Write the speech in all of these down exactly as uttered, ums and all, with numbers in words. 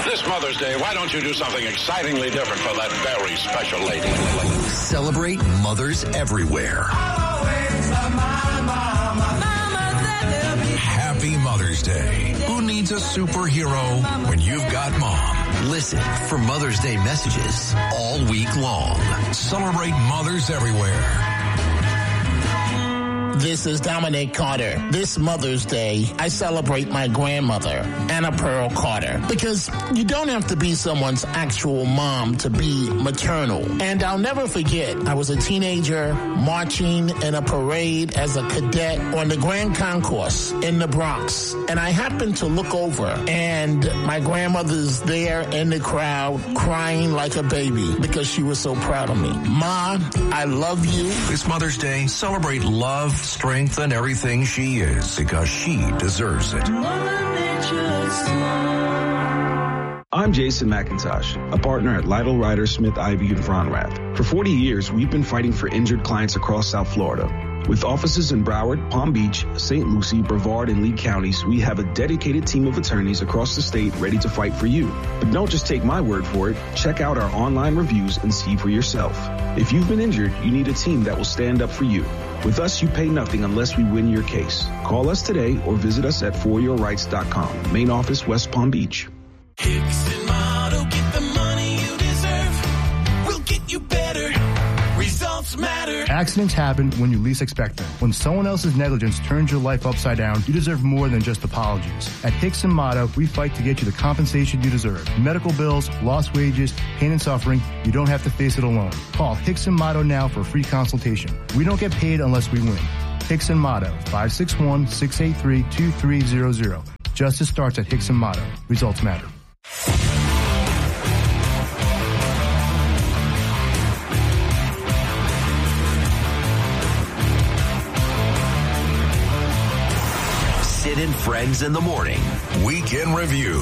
This Mother's Day, why don't you do something excitingly different for that very special lady? Celebrate mothers everywhere. Happy Mother's Day. Who needs a superhero when you've got mom? Listen for Mother's Day messages all week long. Celebrate mothers everywhere. This is Dominic Carter. This Mother's Day, I celebrate my grandmother, Anna Pearl Carter, because you don't have to be someone's actual mom to be maternal. And I'll never forget, I was a teenager marching in a parade as a cadet on the Grand Concourse in the Bronx. And I happened to look over, and my grandmother's there in the crowd crying like a baby because she was so proud of me. Ma, I love you. This Mother's Day, celebrate love, strength, and everything she is, because she deserves it. I'm Jason McIntosh, a partner at Lytle, Ryder, Smith, Ivey, and Fronrath. For forty years, we've been fighting for injured clients across South Florida. With offices in Broward, Palm Beach, Saint Lucie, Brevard, and Lee counties, we have a dedicated team of attorneys across the state ready to fight for you. But don't just take my word for it. Check out our online reviews and see for yourself. If you've been injured, you need a team that will stand up for you. With us, you pay nothing unless we win your case. Call us today or visit us at for your rights dot com. Main office, West Palm Beach. Hicks and Motto, get the money you deserve. We'll get you better. Results matter. Accidents happen when you least expect them. When someone else's negligence turns your life upside down, you deserve more than just apologies. At Hicks and Motto, we fight to get you the compensation you deserve. Medical bills, lost wages, pain and suffering, you don't have to face it alone. Call Hicks and Motto now for a free consultation. We don't get paid unless we win. Hicks and Motto, five six one, six eight three, two three zero zero. Justice starts at Hicks and Motto. Results matter. Sid and Friends in the Morning. Weekend Review.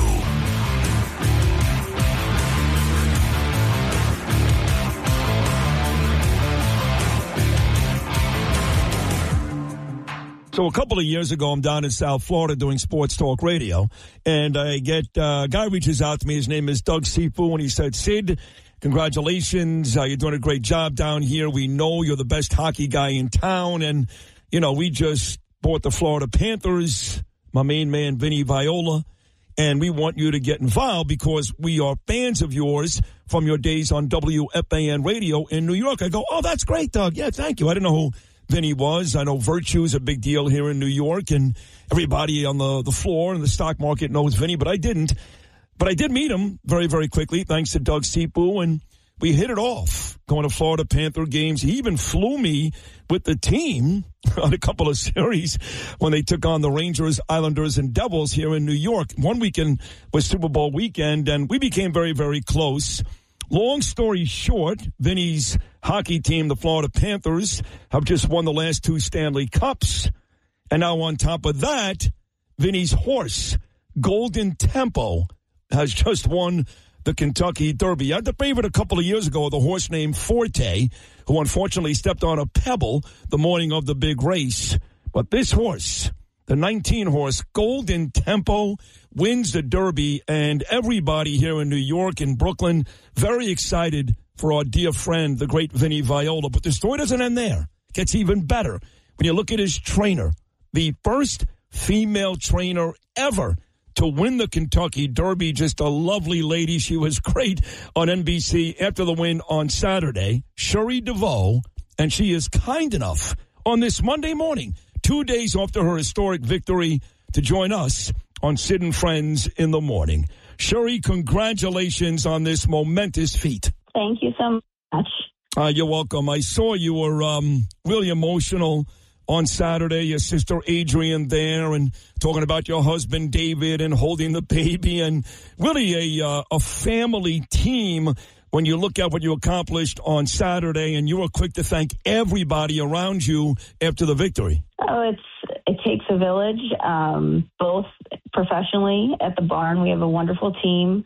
So a couple of years ago, I'm down in South Florida doing sports talk radio, and I get uh, a guy reaches out to me. His name is Doug Sifu, and he said, Sid, congratulations. Uh, you're doing a great job down here. We know you're the best hockey guy in town, and, you know, we just bought the Florida Panthers, my main man, Vinny Viola, and we want you to get involved because we are fans of yours from your days on W F A N radio in New York. I go, oh, that's great, Doug. Yeah, thank you. I didn't know who Vinny was. I know Virtue is a big deal here in New York, and everybody on the, the floor and the stock market knows Vinny, but I didn't. But I did meet him very, very quickly, thanks to Doug Sipu, and we hit it off going to Florida Panther games. He even flew me with the team on a couple of series when they took on the Rangers, Islanders, and Devils here in New York. One weekend was Super Bowl weekend, and we became very, very close. Long story short, Vinny's hockey team, the Florida Panthers, have just won the last two Stanley Cups. And now on top of that, Vinny's horse, Golden Tempo, has just won the Kentucky Derby. I had the favorite a couple of years ago, the horse named Forte, who unfortunately stepped on a pebble the morning of the big race. But this horse, the nineteen horse, Golden Tempo, wins the Derby, and everybody here in New York and Brooklyn very excited for our dear friend, the great Vinny Viola. But the story doesn't end there. It gets even better when you look at his trainer, the first female trainer ever to win the Kentucky Derby. Just a lovely lady. She was great on N B C after the win on Saturday, Sherry DeVoe, and she is kind enough on this Monday morning, two days after her historic victory, to join us on Sid and Friends in the Morning. Sherry, congratulations on this momentous feat. Thank you so much. Uh, you're welcome. I saw you were um, really emotional on Saturday, your sister Adrian there, and talking about your husband David and holding the baby, and really a, uh, a family team when you look at what you accomplished on Saturday, and you were quick to thank everybody around you after the victory. Oh, it's it takes a village, um, both professionally at the barn. We have a wonderful team.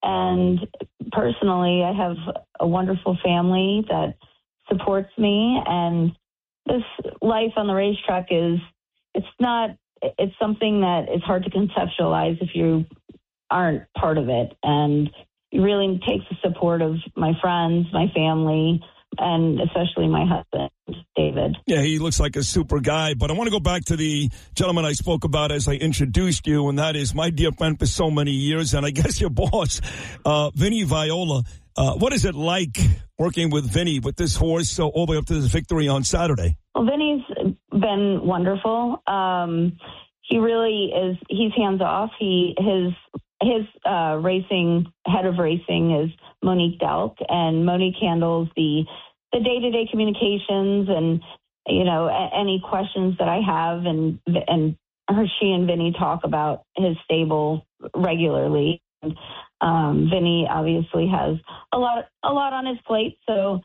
And personally, I have a wonderful family that supports me. And this life on the racetrack is, it's not, it's something that is hard to conceptualize if you aren't part of it. And it really takes the support of my friends, my family, and especially my husband, David. Yeah, he looks like a super guy. But I want to go back to the gentleman I spoke about as I introduced you, and that is my dear friend for so many years, and I guess your boss, uh, Vinny Viola. Uh, what is it like working with Vinny, with this horse, so all the way up to this victory on Saturday? Well, Vinny's been wonderful. Um, he really is, he's hands off. He, his, his uh, racing, head of racing is Monique Delk, and Monique handles the, the day-to-day communications and, you know, a, any questions that I have, and, and her, she and Vinny talk about his stable regularly. And, um, Vinny obviously has a lot, a lot on his plate. So,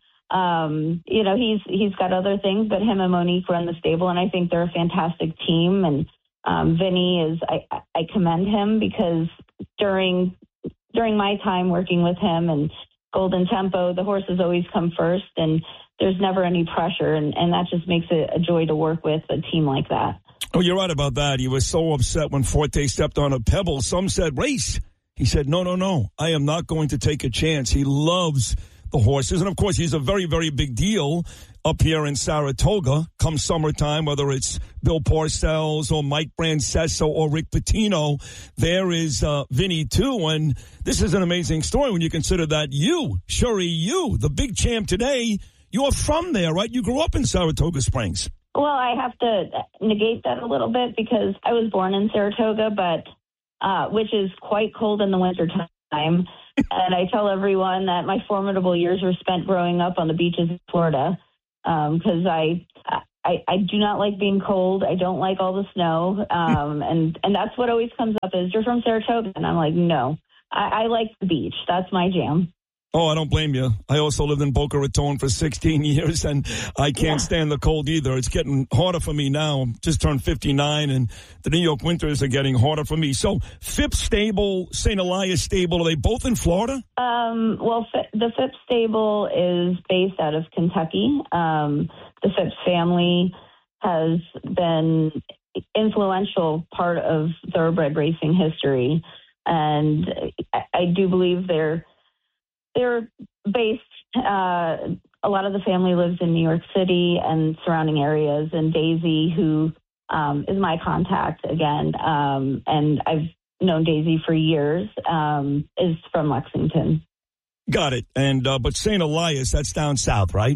um, you know, he's, he's got other things, but him and Monique run the stable, and I think they're a fantastic team. And, um, Vinny is, I, I commend him because during, during my time working with him and Golden Tempo, the horses always come first, and there's never any pressure. And, and that just makes it a joy to work with a team like that. Oh, you're right about that. He was so upset when Forte stepped on a pebble. Some said race. He said, no, no, no, I am not going to take a chance. He loves the horses. And, of course, he's a very, very big deal up here in Saratoga come summertime, whether it's Bill Parcells or Mike Brancesso or Rick Pitino. There is uh, Vinny, too. And this is an amazing story when you consider that you, Shuri, you, the big champ today, you are from there, right? You grew up in Saratoga Springs. Well, I have to negate that a little bit because I was born in Saratoga, but uh, which is quite cold in the winter time. And I tell everyone that my formidable years were spent growing up on the beaches of Florida because um, I, I I do not like being cold. I don't like all the snow. Um, and, and that's what always comes up is, you're from Saratoga. And I'm like, no, I, I like the beach. That's my jam. Oh, I don't blame you. I also lived in Boca Raton for sixteen years, and I can't yeah. stand the cold either. It's getting harder for me now. I'm just turned fifty-nine, and the New York winters are getting harder for me. So, Phipps Stable, Saint Elias Stable, are they both in Florida? Um, well, the Phipps Stable is based out of Kentucky. Um, the Phipps family has been influential part of thoroughbred racing history, and I, I do believe they're They're based, uh, a lot of the family lives in New York City and surrounding areas. And Daisy, who um, is my contact again, um, and I've known Daisy for years, um, is from Lexington. Got it. And uh, but Saint Elias, that's down south, right?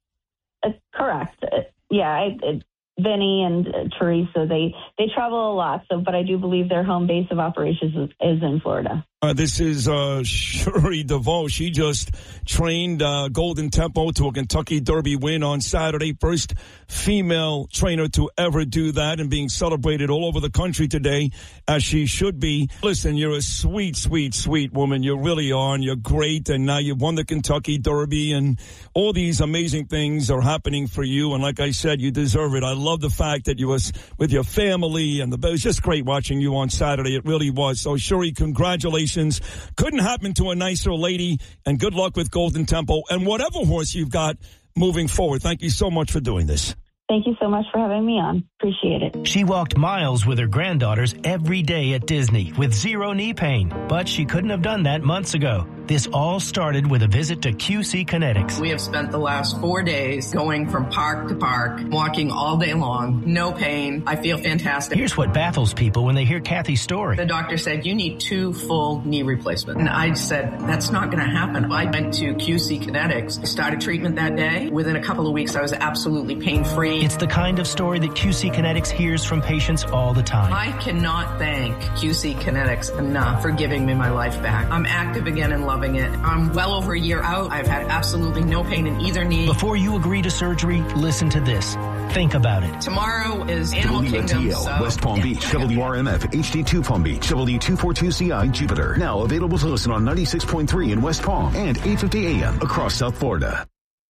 Uh, correct. Uh, yeah, I, it, Vinny and uh, Teresa, they, they travel a lot. So, but I do believe their home base of operations is, is in Florida. Uh, this is uh, Shuri DeVoe. She just trained uh, Golden Tempo to a Kentucky Derby win on Saturday. First female trainer to ever do that, and being celebrated all over the country today, as she should be. Listen, you're a sweet, sweet, sweet woman. You really are, and you're great. And now you've won the Kentucky Derby, and all these amazing things are happening for you. And like I said, you deserve it. I love the fact that you was with your family, and the, it was just great watching you on Saturday. It really was. So, Shuri, congratulations. Couldn't happen to a nicer lady, and good luck with Golden Tempo and whatever horse you've got moving forward. Thank you so much for doing this. Thank you so much for having me on. Appreciate it. She walked miles with her granddaughters every day at Disney with zero knee pain, but she couldn't have done that months ago. This all started with a visit to Q C Kinetics. We have spent the last four days going from park to park, walking all day long, no pain. I feel fantastic. Here's what baffles people when they hear Kathy's story. The doctor said, you need two full knee replacements. And I said, that's not going to happen. I went to Q C Kinetics, started treatment that day. Within a couple of weeks, I was absolutely pain-free. It's the kind of story that Q C Kinetics hears from patients all the time. I cannot thank Q C Kinetics enough for giving me my life back. I'm active again and loving it. I'm well over a year out. I've had absolutely no pain in either knee. Before you agree to surgery, listen to this. Think about it. Tomorrow is Animal Kingdom. So. West Palm Beach, W R M F, H D two Palm Beach, W two forty-two C I Jupiter. Now available to listen on ninety-six point three in West Palm and eight fifty A M across South Florida.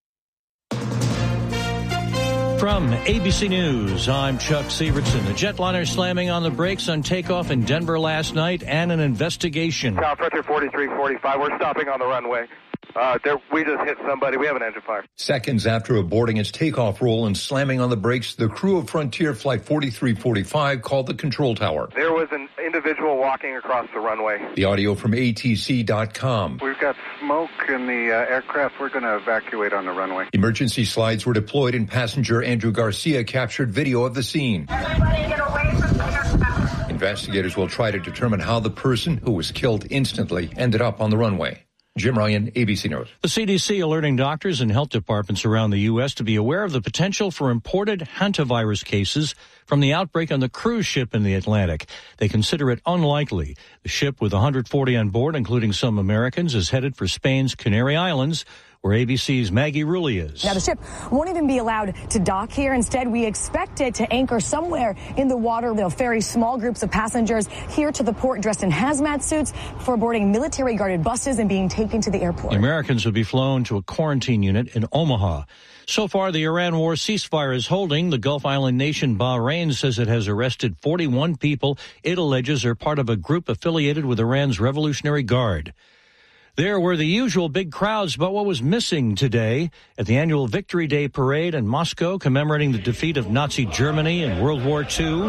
From A B C News, I'm Chuck Severson. The jetliner slamming on the brakes on takeoff in Denver last night, and an investigation. South Frontier forty-three forty-five, we're stopping on the runway. Uh, there, we just hit somebody. We have an engine fire. Seconds after aborting its takeoff roll and slamming on the brakes, the crew of Frontier Flight forty-three forty-five called the control tower. There was an individual individual walking across the runway. The audio from A T C dot com. We've got smoke in the uh, aircraft. We're going to evacuate on the runway. Emergency slides were deployed and passenger Andrew Garcia captured video of the scene. Everybody get away from the aircraft. Investigators will try to determine how the person who was killed instantly ended up on the runway. Jim Ryan, A B C News. The C D C alerting doctors and health departments around the U S to be aware of the potential for imported hantavirus cases from the outbreak on the cruise ship in the Atlantic. They consider it unlikely. The ship with one hundred forty on board, including some Americans, is headed for Spain's Canary Islands, where A B C's Maggie Rulli is. Now, the ship won't even be allowed to dock here. Instead, we expect it to anchor somewhere in the water. They'll ferry small groups of passengers here to the port dressed in hazmat suits for boarding military-guarded buses and being taken to the airport. The Americans would be flown to a quarantine unit in Omaha. So far, the Iran war ceasefire is holding. The Gulf island nation Bahrain says it has arrested forty-one people it alleges are part of a group affiliated with Iran's Revolutionary Guard. There were the usual big crowds, but what was missing today at the annual Victory Day parade in Moscow commemorating the defeat of Nazi Germany in World War Two?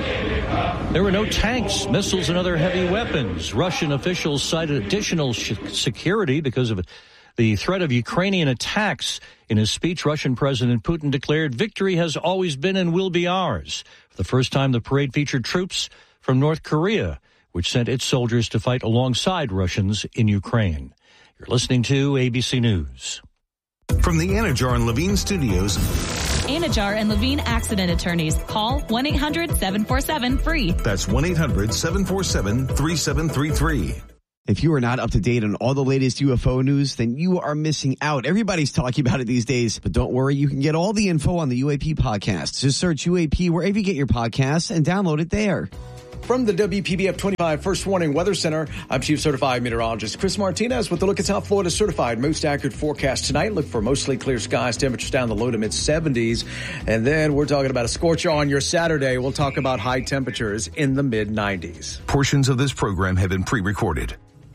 There were no tanks, missiles, and other heavy weapons. Russian officials cited additional sh- security because of the threat of Ukrainian attacks. In his speech, Russian President Putin declared victory has always been and will be ours. For the first time, the parade featured troops from North Korea, which sent its soldiers to fight alongside Russians in Ukraine. You're listening to A B C News. From the Anajar and Levine Studios. Anajar and Levine Accident Attorneys. Call one eight hundred seven four seven free. That's one eight hundred seven four seven three seven three three. If you are not up to date on all the latest U F O news, then you are missing out. Everybody's talking about it these days. But don't worry, you can get all the info on the U A P podcast. Just search U A P wherever you get your podcasts and download it there. From the W P B F twenty-five First Warning Weather Center, I'm Chief Certified Meteorologist Chris Martinez with a look at South Florida's certified most accurate forecast tonight. Look for mostly clear skies, temperatures down the low to mid seventies. And then we're talking about a scorcher on your Saturday. We'll talk about high temperatures in the mid nineties. Portions of this program have been pre-recorded.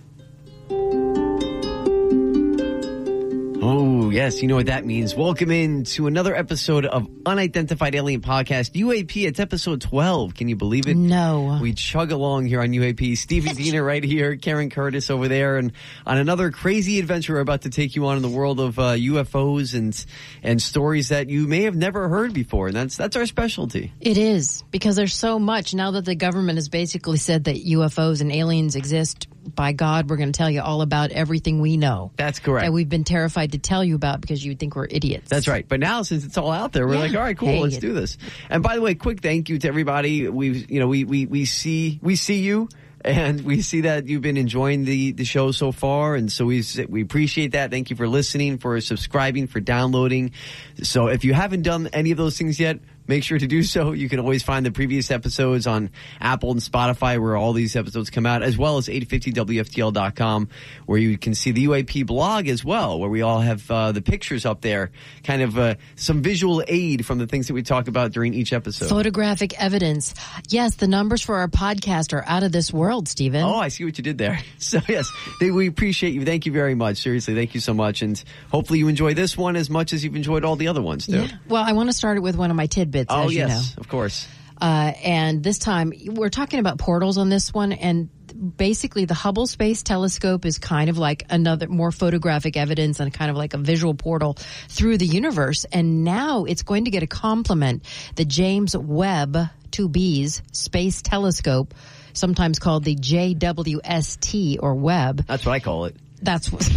Oh, yes, you know what that means. Welcome in to another episode of Unidentified Alien Podcast, U A P. It's episode twelve. Can you believe it? No. We chug along here on U A P. Stevie Diener right here, Karen Curtis over there, and on another crazy adventure we're about to take you on in the world of uh, U F Os and and stories that you may have never heard before. And that's that's our specialty. It is, because there's so much now that the government has basically said that U F Os and aliens exist. By God, we're going to tell you all about everything we know. That's correct. That we've been terrified to tell you about because you would think we're idiots. That's right. But now, since it's all out there, we're yeah. like, all right, cool, hey, let's do this. And by the way, quick thank you to everybody. We've, you know, we we we see we see you. And we see that you've been enjoying the, the show so far, and so we we appreciate that. Thank you for listening, for subscribing, for downloading. So if you haven't done any of those things yet, make sure to do so. You can always find the previous episodes on Apple and Spotify, where all these episodes come out, as well as eight fifty W F T L dot com, where you can see the U A P blog as well, where we all have uh, the pictures up there, kind of uh, some visual aid from the things that we talk about during each episode. Photographic evidence. Yes, the numbers for our podcast are out of this world, Stephen. Oh, I see what you did there. So, yes, they, we appreciate you. Thank you very much. Seriously, thank you so much. And hopefully you enjoy this one as much as you've enjoyed all the other ones, too. Yeah. Well, I want to start it with one of my tidbits, oh, as you yes, know. of course. Uh, and this time, we're talking about portals on this one, and basically the Hubble Space Telescope is kind of like another more photographic evidence and kind of like a visual portal through the universe. And now it's going to get a complement. The James Webb two B's Space Telescope, sometimes called the J W S T or Webb. That's what I call it. That's what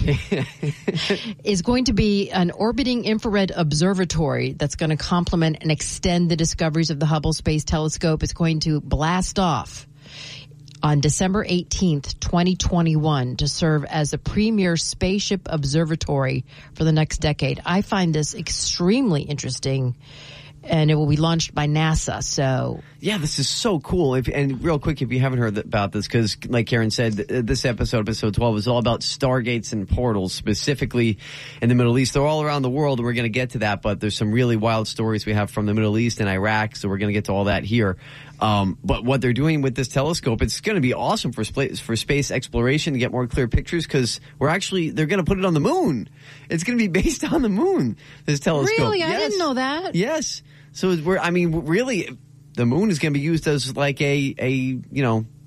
is going to be an orbiting infrared observatory that's going to complement and extend the discoveries of the Hubble Space Telescope. It's going to blast off on December eighteenth, twenty twenty-one, to serve as a premier spaceship observatory for the next decade. I find this extremely interesting. And it will be launched by NASA. So yeah, this is so cool. If, and real quick, if you haven't heard about this, because like Karen said, this episode, episode twelve, is all about stargates and portals, specifically in the Middle East. They're all around the world, and we're going to get to that. But there's some really wild stories we have from the Middle East and Iraq, so we're going to get to all that here. Um, but what they're doing with this telescope, it's going to be awesome for space, for space exploration to get more clear pictures, because we're actually, they're going to put it on the moon. It's going to be based on the moon, this telescope. Really? Yes. I didn't know that. Yes. So we're, I mean, really, the moon is going to be used as like a, a, you know,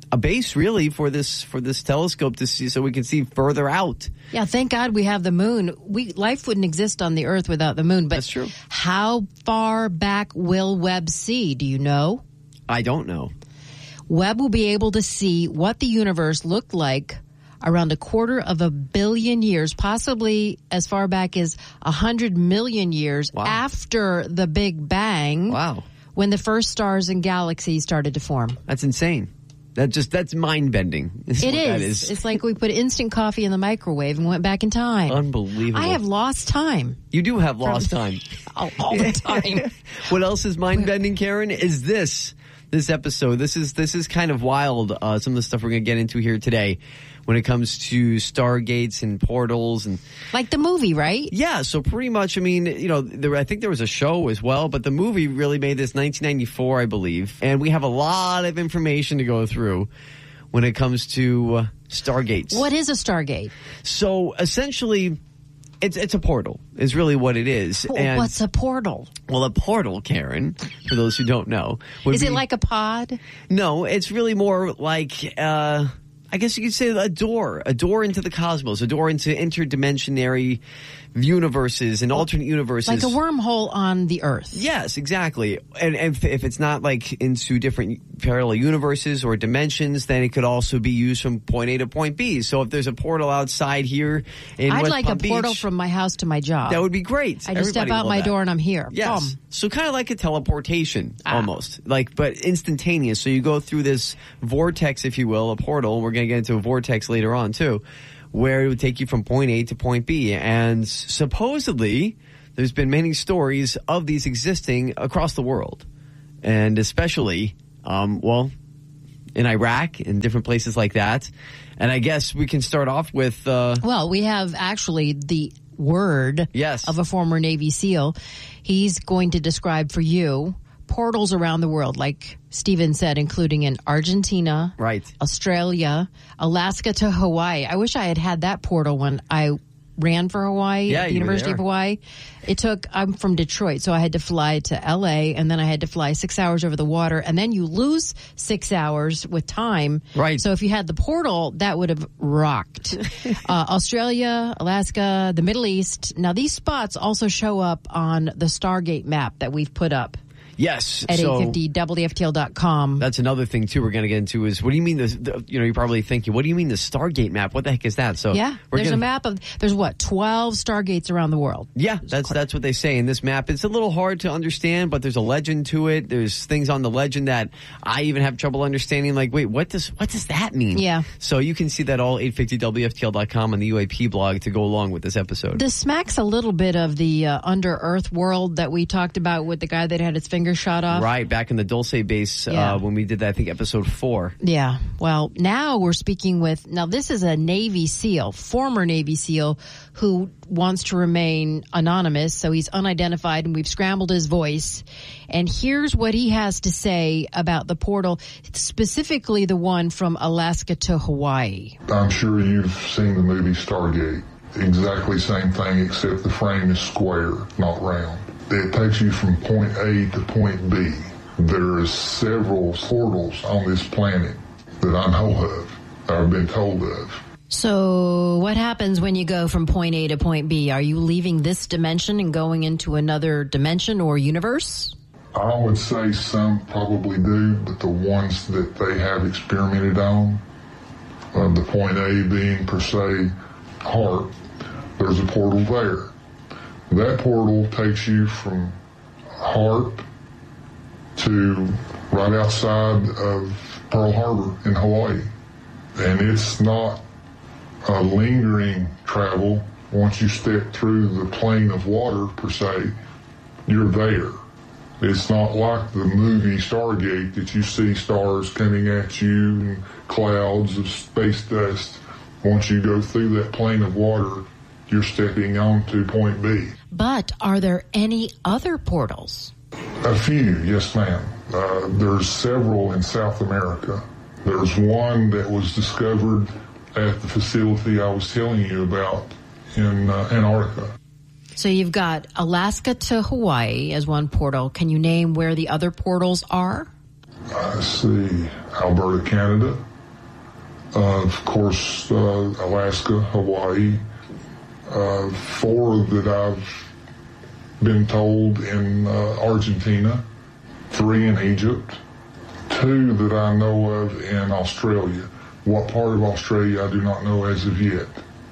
a base really for this for this telescope to see, so we can see further out. Yeah, thank God we have the moon. We life wouldn't exist on the Earth without the moon. But that's true. How far back will Webb see? Do you know? I don't know. Webb will be able to see what the universe looked like around a quarter of a billion years, possibly as far back as a hundred million years wow. after the Big Bang. Wow. When the first stars and galaxies started to form. That's insane. That just that's mind bending. It is. is. It's like we put instant coffee in the microwave and went back in time. Unbelievable. I have lost time. You do have lost time. all, all the time. What else is mind bending, Karen? Is this this episode? This is this is kind of wild. Uh, some of the stuff we're going to get into here today. When it comes to stargates and portals and like the movie, right? Yeah, so pretty much. I mean, you know, there, I think there was a show as well, but the movie really made this nineteen ninety-four, I believe, and we have a lot of information to go through when it comes to uh, stargates. What is a stargate? So essentially, it's it's a portal. Is really what it is. Well, and, what's a portal? Well, a portal, Karen, for those who don't know, is be, it like a pod? No, it's really more like. Uh, I guess you could say a door, a door into the cosmos, a door into interdimensionary universes and alternate universes. Like a wormhole on the Earth. Yes, exactly. And, and if, if it's not like into different parallel universes or dimensions, then it could also be used from point A to point B. So if there's a portal outside here in I'd West like Palm a portal Beach, from my house to my job. That would be great. I just Everybody step out will my that. door and I'm here. Yes. Boom. So kind of like a teleportation, ah. almost. Like, but instantaneous. So you go through this vortex, if you will, a portal. We're going to get into a vortex later on, too, where it would take you from point A to point B. And supposedly, there's been many stories of these existing across the world. And especially, um, well, in Iraq and different places like that. And I guess we can start off with... Uh, well, we have actually the word yes. of a former Navy SEAL. He's going to describe for you portals around the world, like Stephen said, including in Argentina, right, Australia, Alaska to Hawaii. I wish I had had that portal when I ran for Hawaii yeah, at the University of Hawaii. It took, I'm from Detroit, so I had to fly to L A, and then I had to fly six hours over the water, and then you lose six hours with time. Right. So if you had the portal, that would have rocked. uh, Australia, Alaska, the Middle East. Now, these spots also show up on the Stargate map that we've put up. Yes. At so eight fifty W F T L dot com. That's another thing, too, we're going to get into is, what do you mean, the, the, you know, you're probably thinking, what do you mean the Stargate map? What the heck is that? So yeah, we're there's gonna, a map of, there's what, twelve Stargates around the world. Yeah, that's that's what they say in this map. It's a little hard to understand, but there's a legend to it. There's things on the legend that I even have trouble understanding, like, wait, what does what does that mean? Yeah. So you can see that all eight fifty W F T L dot com on the U A P blog to go along with this episode. This smacks a little bit of the uh, under-earth world that we talked about with the guy that had his finger shot off. Right. Back in the Dulce base Yeah. uh, when we did that, I think episode four. Yeah. Well, now we're speaking with, now this is a Navy SEAL, former Navy SEAL, who wants to remain anonymous, so he's unidentified, and we've scrambled his voice. And here's what he has to say about the portal, specifically the one from Alaska to Hawaii. I'm sure you've seen the movie Stargate. Exactly same thing, except the frame is square, not round. It takes you from point A to point B. There is several portals on this planet that I know of, that I've been told of. So what happens when you go from point A to point B? Are you leaving this dimension and going into another dimension or universe? I would say some probably do, but the ones that they have experimented on, uh, the point A being per se heart, there's a portal there. That portal takes you from heart to right outside of Pearl Harbor in Hawaii. And it's not a lingering travel. Once you step through the plane of water, per se, you're there. It's not like the movie Stargate that you see stars coming at you and clouds of space dust. Once you go through that plane of water, you're stepping on to point B. But are there any other portals? A few, yes, ma'am. Uh, there's several in South America. There's one that was discovered at the facility I was telling you about in uh, Antarctica. So you've got Alaska to Hawaii as one portal. Can you name where the other portals are? I see Alberta, Canada, Uh, of course, uh, Alaska, Hawaii. Uh, four that I've been told in uh, Argentina, three in Egypt, two that I know of in Australia. What part of Australia I do not know as of yet.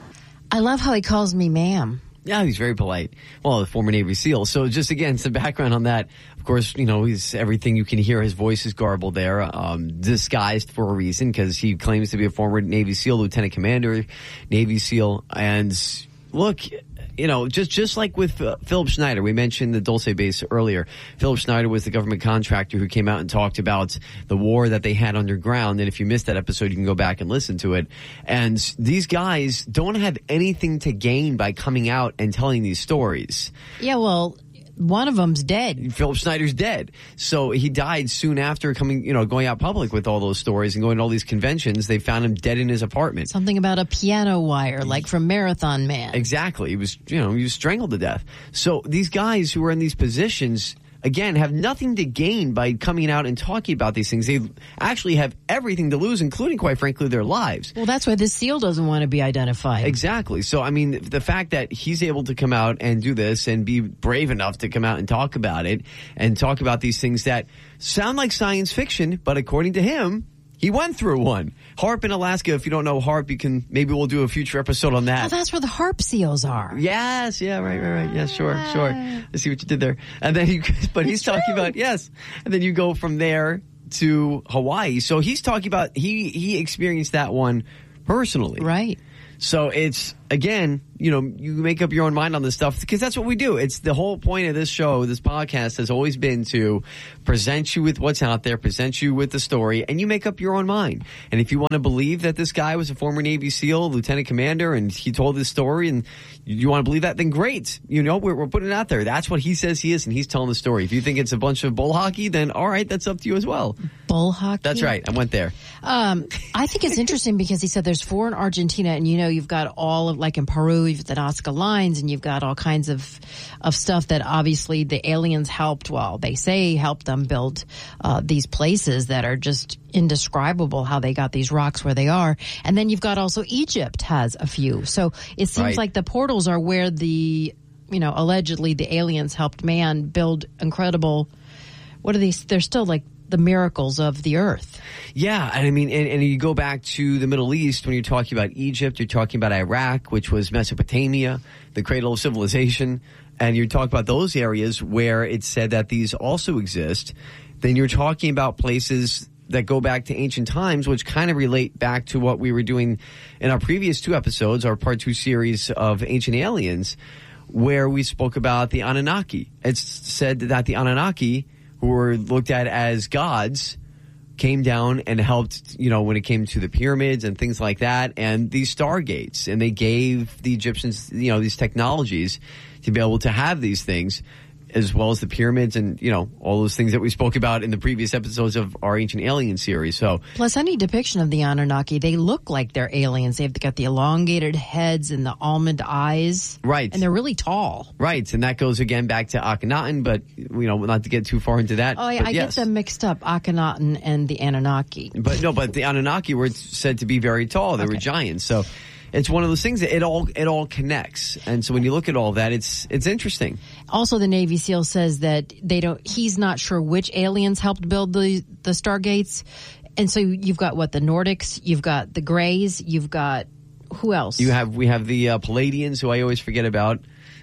I love how he calls me ma'am. Yeah, he's very polite. Well, a former Navy SEAL. So just again, some background on that. Of course, you know, he's everything you can hear. His voice is garbled there, um, disguised for a reason because he claims to be a former Navy SEAL, Lieutenant Commander, Navy SEAL. And look, you know, just just like with uh, Philip Schneider, we mentioned the Dulce base earlier. Philip Schneider was the government contractor who came out and talked about the war that they had underground. And if you missed that episode, you can go back and listen to it. And these guys don't have anything to gain by coming out and telling these stories. Yeah, well, one of them's dead. Philip Schneider's dead. So he died soon after coming, you know, going out public with all those stories and going to all these conventions. They found him dead in his apartment. Something about a piano wire, like from Marathon Man. Exactly. He was, you know, he was strangled to death. So these guys who are in these positions, again, have nothing to gain by coming out and talking about these things. They actually have everything to lose, including, quite frankly, their lives. Well, that's why this SEAL doesn't want to be identified. Exactly. So, I mean, the fact that he's able to come out and do this and be brave enough to come out and talk about it and talk about these things that sound like science fiction, but according to him, he went through one. HAARP in Alaska, if you don't know HAARP, you can, maybe we'll do a future episode on that. Oh, that's where the HAARP SEALs are. Yes, yeah, right, right, right. Yeah, sure, sure. I see what you did there. And then he, but he's talking about, yes. And then you go from there to Hawaii. So he's talking about, he, he experienced that one personally. Right. So it's, again, you know, you make up your own mind on this stuff because that's what we do. It's the whole point of this show, this podcast has always been to present you with what's out there, present you with the story, and you make up your own mind. And if you want to believe that this guy was a former Navy SEAL, Lieutenant Commander, and he told this story and you want to believe that, then great. You know, we're, we're putting it out there. That's what he says he is, and he's telling the story. If you think it's a bunch of bull hockey, then all right, that's up to you as well. Bull hockey? That's right. I went there. Um, I think it's interesting because he said there's four in Argentina, and you know, you've got all of, like in Peru, you've got Nazca lines, and you've got all kinds of of stuff that obviously the aliens helped, well, they say helped them build uh, these places that are just indescribable how they got these rocks where they are. And then you've got also Egypt has a few. So it seems Right. like the portals are where the, you know, allegedly the aliens helped man build incredible, what are these? They're still like the miracles of the earth. Yeah, and I mean, and, and you go back to the Middle East when you're talking about Egypt, you're talking about Iraq, which was Mesopotamia, the cradle of civilization, and you're talking about those areas where it's said that these also exist. Then you're talking about places that go back to ancient times, which kind of relate back to what we were doing in our previous two episodes, our part two series of Ancient Aliens, where we spoke about the Anunnaki. It's said that the Anunnaki, who were looked at as gods, came down and helped, you know, when it came to the pyramids and things like that, and these stargates, and they gave the Egyptians, you know, these technologies to be able to have these things, as well as the pyramids and, you know, all those things that we spoke about in the previous episodes of our Ancient Alien series. So, Plus, any depiction of the Anunnaki, they look like they're aliens. They've got the elongated heads and the almond eyes. Right. And they're really tall. right, and that goes again back to Akhenaten, but, you know, not to get too far into that. Oh, yeah, but I yes. get them mixed up, Akhenaten and the Anunnaki. But no, but the Anunnaki were said to be very tall. They were giants. So it's one of those things that it all it all connects. And so when you look at all that, it's it's interesting. Also, the Navy SEAL says that they don't. He's not sure which aliens helped build the the Stargates, and so you've got what the Nordics, you've got the Greys, you've got who else? You have we have the uh, Palladians, who I always forget about.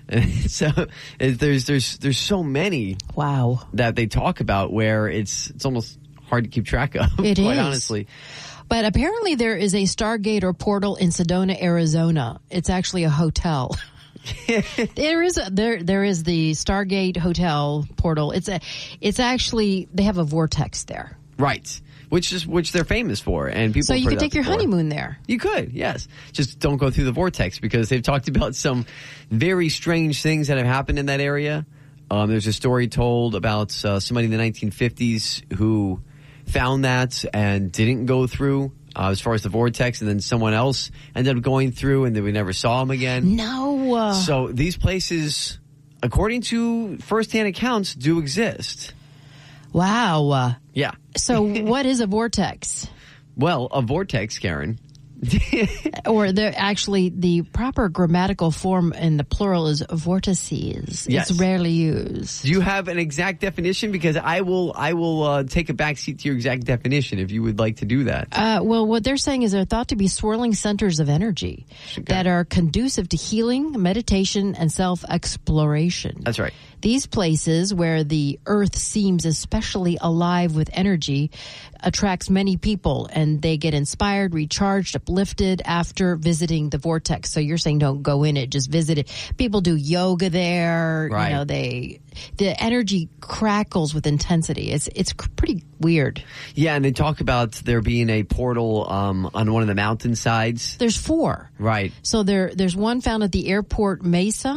So there's there's there's so many. Wow. That they talk about where it's it's almost hard to keep track of. It quite is. honestly. But apparently there is a Stargate or portal in Sedona, Arizona. It's actually a hotel. there is a, there there is the Stargate Hotel portal. It's a it's actually they have a vortex there. Right. Which is which they're famous for, and people. So you have could heard take that your before. honeymoon there. You could, yes. Just don't go through the vortex because they've talked about some very strange things that have happened in that area. Um, there's a story told about uh, somebody in the nineteen fifties who found that and didn't go through uh, as far as the vortex, and then someone else ended up going through, and then we never saw him again. No. Uh, So these places, according to firsthand accounts, do exist. Wow. Yeah. So what is a vortex? Well, a vortex, Karen. Or they're actually the proper grammatical form in the plural is vortices. Yes. It's rarely used. Do you have an exact definition? Because I will, I will uh, take a backseat to your exact definition if you would like to do that. Uh, well, what they're saying is they're thought to be swirling centers of energy okay. that are conducive to healing, meditation, and self-exploration. That's right. These places where the earth seems especially alive with energy attracts many people, and they get inspired, recharged, uplifted after visiting the vortex. So you're saying don't go in it, just visit it. People do yoga there. Right. You know, they the energy crackles with intensity. It's it's pretty weird. Yeah, and they talk about there being a portal um, on one of the mountainsides. There's four. Right. So there there's one found at the airport Mesa.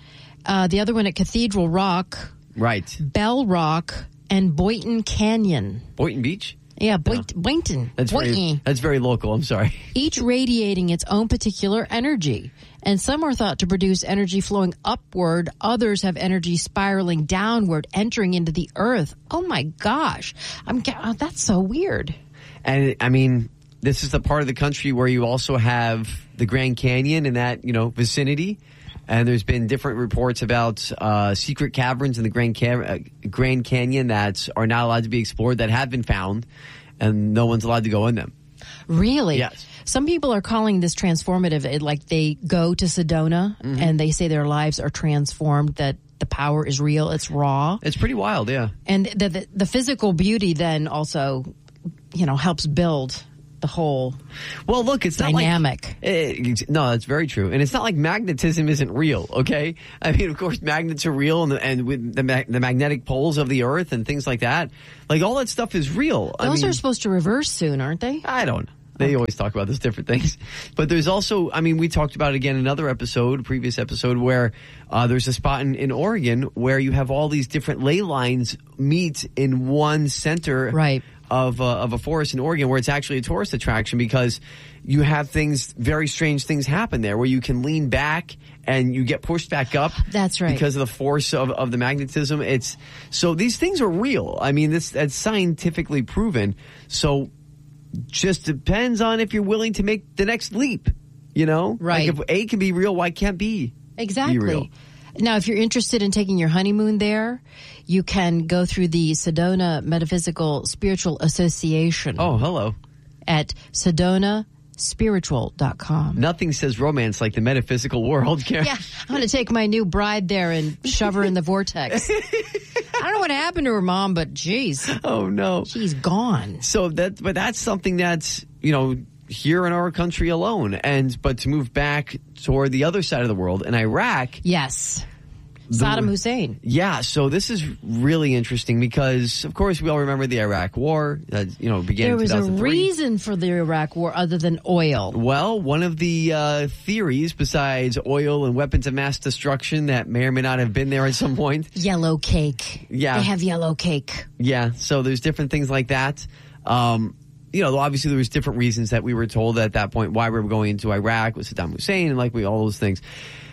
Uh, the other one at Cathedral Rock. Right. Bell Rock and Boynton Canyon. Boynton Beach? Yeah, Boynt- Boynton. That's Boynton. very, that's very local. I'm sorry. Each radiating its own particular energy. And some are thought to produce energy flowing upward. Others have energy spiraling downward, entering into the earth. Oh, my gosh. I'm. Oh, that's so weird. And, I mean, this is the part of the country where you also have the Grand Canyon in that, you know, vicinity. And there's been different reports about uh, secret caverns in the Grand, Ca- uh, Grand Canyon that are not allowed to be explored that have been found, and no one's allowed to go in them. Really? Yes. Some people are calling this transformative. It, like they go to Sedona mm-hmm. and they say their lives are transformed, that the power is real, it's raw. It's pretty wild, yeah. And the, the, the physical beauty then also, you know, helps build the whole well look it's dynamic. Not like, uh, no that's very true, and it's not like magnetism isn't real. Okay, I mean, of course magnets are real, and, the, and with the, ma- the magnetic poles of the earth and things like that, like all that stuff is real. Those I mean, are supposed to reverse soon, aren't they? I don't know. They okay. always talk about those different things. But there's also, I mean, we talked about, again, another episode, previous episode, where uh, there's a spot in, in Oregon where you have all these different ley lines meet in one center right. of, uh, of a forest in Oregon, where it's actually a tourist attraction because you have things, very strange things happen there where you can lean back and you get pushed back up. That's right. Because of the force of, of the magnetism. It's so these things are real. I mean, this that's scientifically proven. So just depends on if you're willing to make the next leap, you know? Right. Like if A can be real, why can't B exactly. be real? Now, if you're interested in taking your honeymoon there, you can go through the Sedona Metaphysical Spiritual Association. Oh, hello. At sedona spiritual dot com. Nothing says romance like the metaphysical world, Karen. Yeah, I'm going to take my new bride there and shove her in the vortex. I don't know what happened to her mom, but geez. Oh, no. She's gone. So that, but that's something that's, you know, here in our country alone. And, but to move back toward the other side of the world, in Iraq. Yes. Saddam Hussein. Yeah, so this is really interesting because, of course, we all remember the Iraq War that, you know, began there in two thousand three. There was a reason for the Iraq War other than oil. Well, one of the uh, theories, besides oil and weapons of mass destruction that may or may not have been there at some point. Yellow cake. Yeah. They have yellow cake. Yeah, so there's different things like that. Um, you know, obviously there was different reasons that we were told at that point why we were going into Iraq with Saddam Hussein and like we all those things.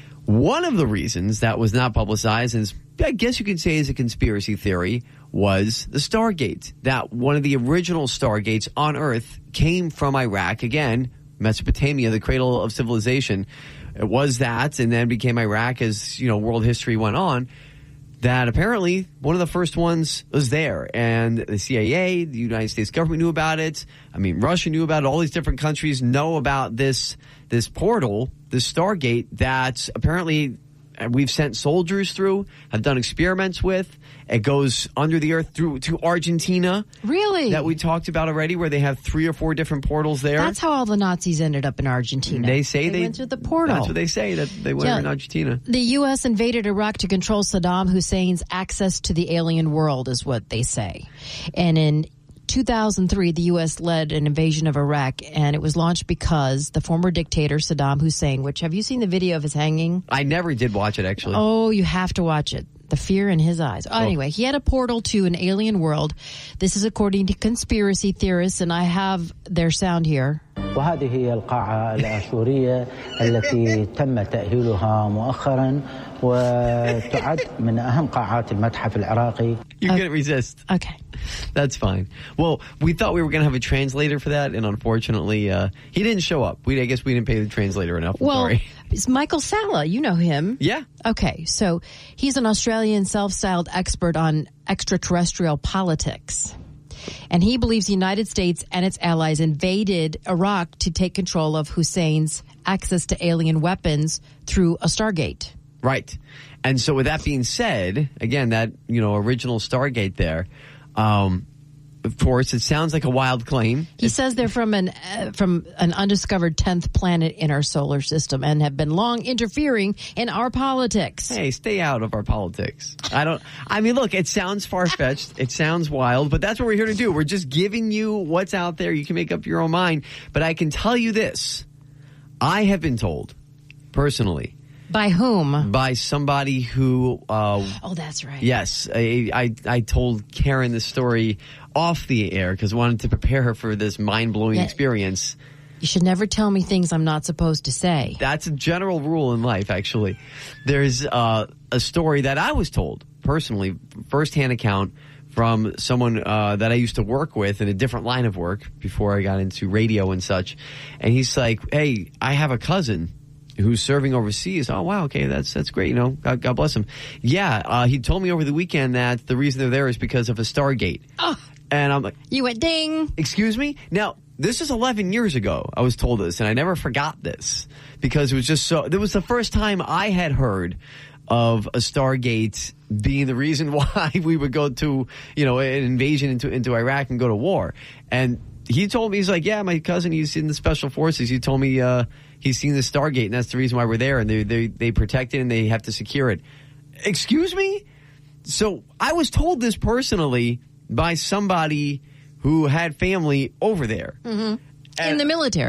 One of the reasons that was not publicized, and I guess you could say is a conspiracy theory, was the Stargate. That one of the original Stargates on Earth came from Iraq. Again, Mesopotamia, the cradle of civilization. It was that, and then became Iraq as, you know, world history went on. That apparently one of the first ones was there, and the C I A, the United States government knew about it. I mean, Russia knew about it. All these different countries know about this this portal, this Stargate that apparently we've sent soldiers through, have done experiments with. It goes under the earth through to Argentina. Really? That we talked about already, where they have three or four different portals there. That's how all the Nazis ended up in Argentina. They say they, they went through the portal. That's what they say, that they went yeah, in Argentina. The U S invaded Iraq to control Saddam Hussein's access to the alien world, is what they say. And in two thousand three, the U S led an invasion of Iraq, and it was launched because the former dictator Saddam Hussein, which, have you seen the video of his hanging? I never did watch it, actually. Oh, you have to watch it. The fear in his eyes. Oh, anyway, he had a portal to an alien world. This is according to conspiracy theorists, and I have their sound here. وهذه هي القاعة الآشورية التي تم تأهيلها مؤخرا وتعد من أهم قاعات المتحف العراقي. You couldn't resist. Okay. That's fine. Well, we thought we were going to have a translator for that, and unfortunately, uh, he didn't show up. We, I guess we didn't pay the translator enough. I'm well, sorry. It's Michael Salla. You know him. Yeah. Okay. So he's an Australian self-styled expert on extraterrestrial politics. And he believes the United States and its allies invaded Iraq to take control of Hussein's access to alien weapons through a Stargate. Right. And so with that being said, again, that, you know, original Stargate there, um, of course, it sounds like a wild claim. He it's, says they're from an uh, from an undiscovered tenth planet in our solar system and have been long interfering in our politics. Hey, stay out of our politics. I don't. I mean, look, it sounds far-fetched. It sounds wild, but that's what we're here to do. We're just giving you what's out there. You can make up your own mind. But I can tell you this. I have been told, personally. By whom? By somebody who... Uh, oh, that's right. Yes. I, I, I told Karen this story off the air because I wanted to prepare her for this mind-blowing yeah. experience. You should never tell me things I'm not supposed to say. That's a general rule in life, actually. There's uh, a story that I was told, personally, first-hand account from someone uh, that I used to work with in a different line of work before I got into radio and such. And he's like, hey, I have a cousin who's serving overseas. Oh, wow, okay, that's that's great, you know, God, God bless him. Yeah, uh, he told me over the weekend that the reason they're there is because of a Stargate. Oh, and I'm like... You went ding. Excuse me? Now, this is eleven years ago I was told this, and I never forgot this, because it was just so... It was the first time I had heard of a Stargate being the reason why we would go to, you know, an invasion into, into Iraq and go to war. And he told me, he's like, yeah, my cousin, he's in the Special Forces. He told me... uh He's seen the Stargate, and that's the reason why we're there, and they they they protect it, and they have to secure it. Excuse me? So I was told this personally by somebody who had family over there. Mm-hmm. In the military.